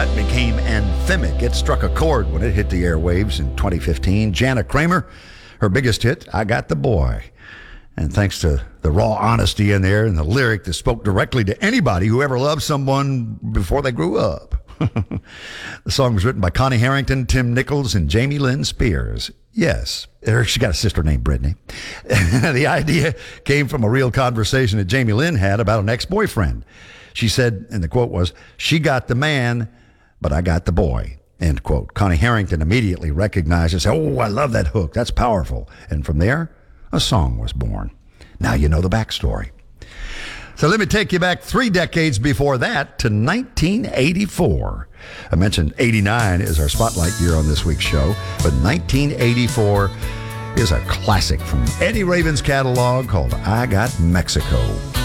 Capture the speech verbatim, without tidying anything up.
that became anthemic. It struck a chord when it hit the airwaves in twenty fifteen. Jana Kramer, her biggest hit, I Got the Boy. And thanks to the raw honesty in there and the lyric that spoke directly to anybody who ever loved someone before they grew up. The song was written by Connie Harrington, Tim Nichols, and Jamie Lynn Spears. Yes, she got a sister named Brittany. The idea came from a real conversation that Jamie Lynn had about an ex-boyfriend. She said, and the quote was, "She got the man, but I got the boy." End quote. Connie Harrington immediately recognized and said, "Oh, I love that hook. That's powerful." And from there, a song was born. Now you know the backstory. So let me take you back three decades before that to nineteen eighty-four. I mentioned eighty-nine is our spotlight year on this week's show, but nineteen eighty-four is a classic from Eddie Raven's catalog called I Got Mexico.